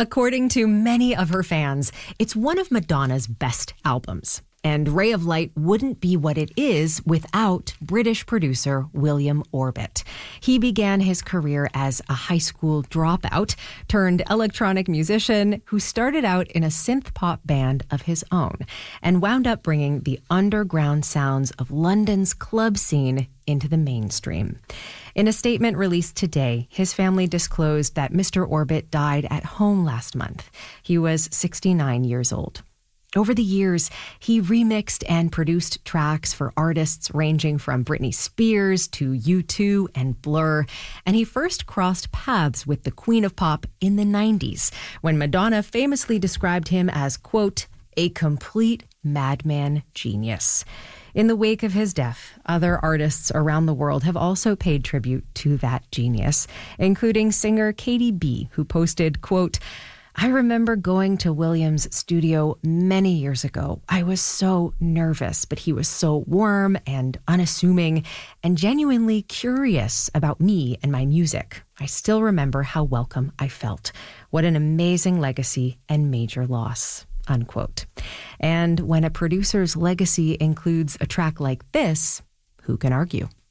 According to many of her fans, it's one of Madonna's best albums. And Ray of Light wouldn't be what it is without British producer William Orbit. He began his career as a high school dropout turned electronic musician who started out in a synth pop band of his own and wound up bringing the underground sounds of London's club scene into the mainstream. In a statement released today, his family disclosed that Mr. Orbit died at home last month. He was 69 years old. Over the years, he remixed and produced tracks for artists ranging from Britney Spears to U2 and Blur, and he first crossed paths with the Queen of Pop in the 90s, when Madonna famously described him as, quote, a complete madman genius. In the wake of his death, other artists around the world have also paid tribute to that genius, including singer Katy B, who posted, quote, I remember going to William's studio many years ago. I was so nervous, but he was so warm and unassuming and genuinely curious about me and my music. I still remember how welcome I felt. What an amazing legacy and major loss, unquote. And when a producer's legacy includes a track like this, who can argue?